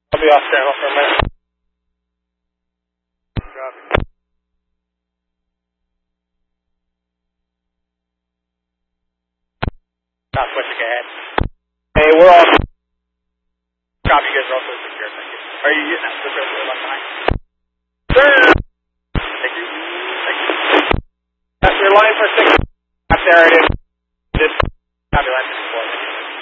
I'll be off channel for a minute. Copy. Not switching ahead. Hey, we're all. Copy, you guys are also secure. Thank you. Are you using that switcher for left behind? Thank you. Thank you. That's your line for 6. There it is.